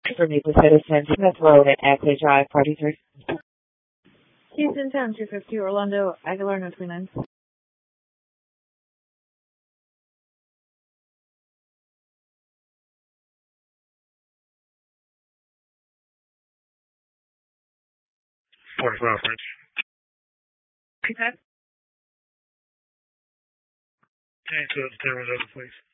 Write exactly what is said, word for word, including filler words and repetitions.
For Maple Citizens, Smith Road and Ackley Drive, forty-three. Houston ten, two fifty, Orlando, Aguilar, no twenty-nine. forty-five, French. Okay. ten to ten, reserve, please.